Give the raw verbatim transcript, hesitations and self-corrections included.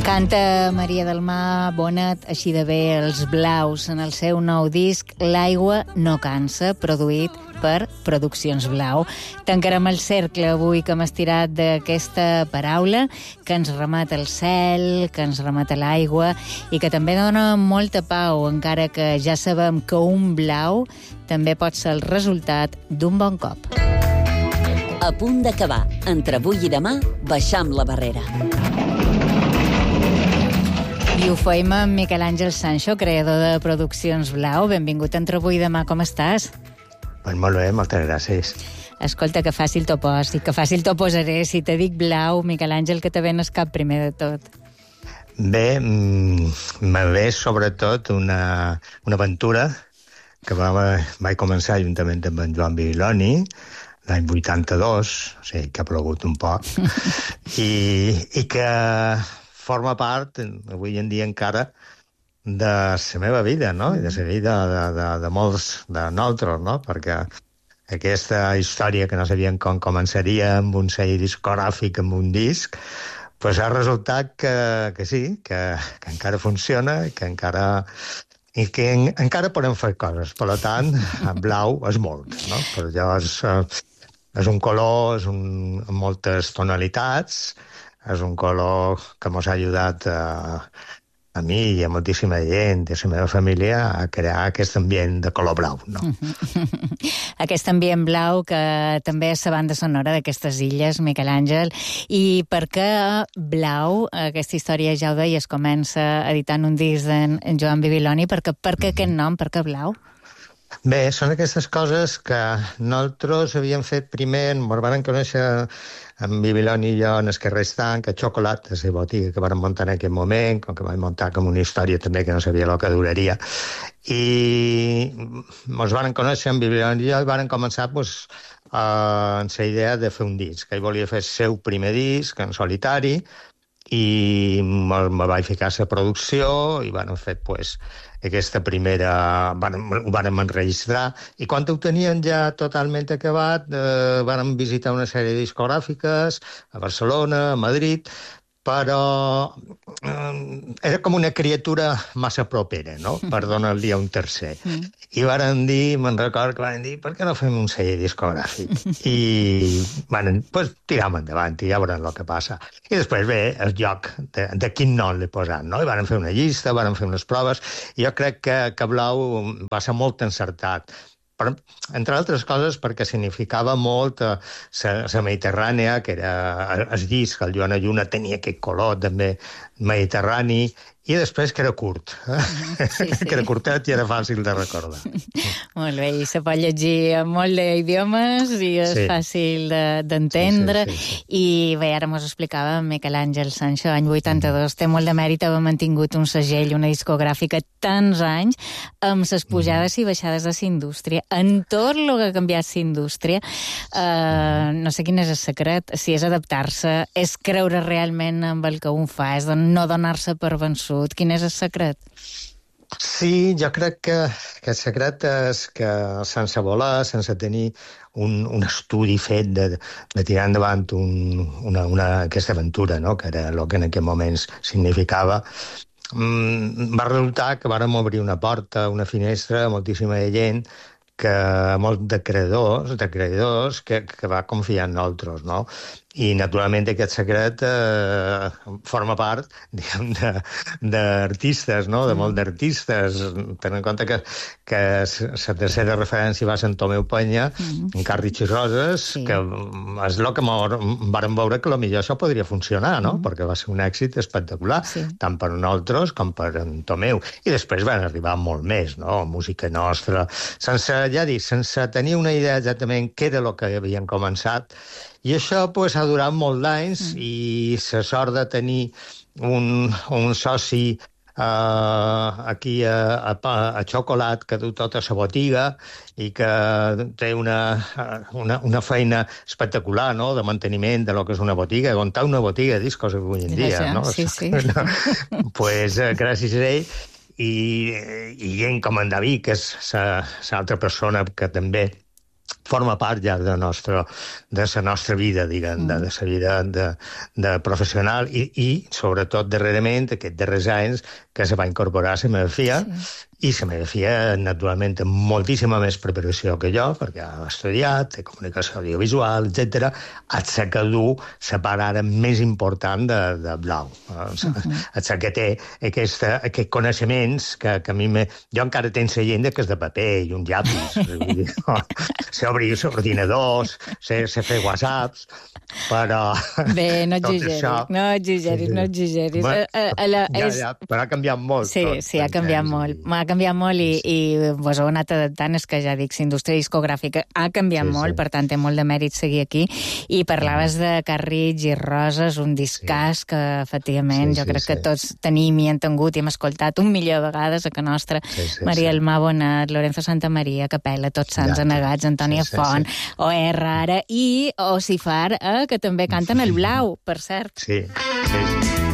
Canta Maria del Mar Bonet, així de bé, els Blaus, en el seu nou disc L'aigua no cansa, produït per Produccions Blau. Tancarem el cercle avui que hem estirat d'aquesta paraula que ens remet al cel, que ens remet a l'aigua i que també dona molta pau, encara que ja sabem que un blau també pot ser el resultat d'un bon cop. A punt d'acabar. Entre avui i demà, baixam la barrera. I ho feim amb Miquel Àngel Sancho, creador de Produccions Blau. Benvingut a Entre avui i demà, com estàs? Pues molt bé, moltes gràcies. Escolta, que fàcil t'ho pos, i que fàcil t'ho posaré. Si te dic Blau, Miquel Àngel, que te ven el cap primer de tot? Bé, me ve sobretot una, una aventura que va, vaig començar juntament amb en Joan Bibiloni, l'any vuitanta-dos, o sigui, que ha plogut un poc, i, i que forma part, avui en dia encara, de la meva vida, no? I de la vida de, de, de molts de nosaltres, no? Perquè aquesta història que no sabíem com començaria amb un sell discogràfic, amb un disc, pues ha resultat que, que sí, que, que encara funciona, que encara... i que en, encara podem fer coses. Per tant, blau és molt, no? Per llavors, és un color, és un, amb moltes tonalitats, és un color que ens ha ajudat a, a mi i a moltíssima gent de la meva família a crear aquest ambient de color blau, no? Aquest ambient blau que també és la banda sonora d'aquestes illes, Miquel Àngel. I per què Blau? Aquesta història, ja ho deies, comença editant un disc d'en Joan Bibiloni. Per què, per què aquest nom? Per què Blau? Bé, són aquestes coses que nosaltres havíem fet primer, ens van conèixer amb Bibiloni i jo en el carrer Estanc, a Xocolat, a la botiga que vam muntar en aquell moment, com que vam muntar com una història també que no sabia el que duraria. I ens van conèixer amb Bibiloni i jo i van començar pues, amb la idea de fer un disc. Ell volia fer el seu primer disc en solitari i me, me vaig ficar a la producció i van fer pues, aquesta primera... Van, ho vàrem enregistrar i quan ho tenien ja totalment acabat eh, vàrem visitar una sèrie discogràfiques a Barcelona, a Madrid, però eh, era com una criatura massa propera, no?, per donar-li a un tercer. Mm. I varen dir, me'n recordo que varen dir, per què no fem un celler discogràfic? I van, pues, tiram endavant i ja veurem el que passa. I després, bé, el lloc de, de quin nom l'he posat, no? I varen fer una llista, varen fer unes proves, i jo crec que, que Blau va ser molt encertat. Per, entre altres coses perquè significava molt la eh, Mediterrània, que era el disc, el Joan Lluna tenia aquest color també mediterrani, i després que era curt, eh? Sí, sí. Que era curtet i era fàcil de recordar. Molt bé, i se pot llegir en molt d'idiomes i és sí. fàcil d'entendre. De, sí, sí, sí, sí. I bé, ara mos explicava Miquel Àngel Sancho, any vuitanta-dos, té molt de mèrit haver mantingut un segell, una discogràfica tants anys, amb ses pujades mm. i baixades de la indústria. En tot el que ha canviat la indústria, eh, no sé quin és el secret, si és adaptar-se, és creure realment amb el que un fa, és no donar-se per vençut. Quin és el secret? Sí, jo crec que, que el secret és que sense voler, sense tenir un, un estudi fet de, de tirar endavant un, una, una, aquesta aventura, no?, que era el que en aquell moment significava, mm, va resultar que vàrem obrir una porta, una finestra a moltíssima gent, que molts de creadors, de creadors que, que va confiar en nosaltres, no? I, naturalment, aquest secret eh, forma part, diguem, d'artistes, no?, de molts d'artistes. Tenint en compte que, que la tercera referència va ser en Tomeu Penya, mm. en Carritx i Roses, sí. que és el que vàrem veure que potser això podria funcionar, no?, mm. perquè va ser un èxit espectacular, sí. tant per nosaltres com per en Tomeu. I després van arribar molt més, no?, música nostra, sense, ja dic, sense tenir una idea exactament què era el que havien començat. I això pues, ha durat molt d'anys mm. i la sort de tenir un, un soci uh, aquí a, a, a Xocolat que du tota la botiga i que té una, una, una feina espectacular, no?, de manteniment de lo que és una botiga, aguantar una botiga de discos avui en dia, ja, no? Sí, sí. No? Pues, uh, gràcies a ell i, i gent com en David, que és l'altra persona que també forma part ja de, nostre, de la nostra vida, diguem, mm. de, de la vida de, de professional i, i, sobretot, darrerament, aquests darrers anys, que se va incorporar la meva filla, sí. I la meva filla, naturalment, té moltíssima més preparació que jo, perquè ha estudiat, té comunicació audiovisual, etcètera. És la que du la part ara més important de, de Blau. És la que té aquesta, aquests coneixements que, que a mi... Me... Jo encara tenc la llengua que és de paper i un llapis. Sé obrir ordinadors, sé, sé fer whatsapps, però... Bé, no exageris, això... no exageris, sí, no exageris. Bueno, a, a la, ja, és... ja, però ha canviat molt. Sí, tot, sí, ha canviat temps, molt. I... Ha canviat molt i, sí. i vos heu anat adaptant, és que ja dic, la indústria discogràfica ha canviat sí, molt, sí. Per tant, té molt de mèrit seguir aquí. I parlaves mm. de Carrits i Roses, un discàs sí. que, efectivament, sí, jo sí, crec sí. que tots tenim i hem tingut i hem escoltat un milió de vegades a que nostra. Sí, sí, Maria sí. Elmà Bonat, Lorenzo Santamaria, Capella, Tots Sants ja, Anegats, Antònia sí, sí, Font, sí. O R ara i Ocifar, eh, que també canten el Blau, per cert. Sí, sí, sí.